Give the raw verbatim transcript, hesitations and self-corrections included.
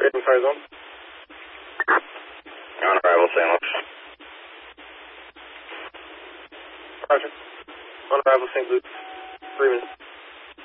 Raven Fire Zone. On arrival, Saint Luke's. Roger. On arrival, Saint Luke's. Three minutes.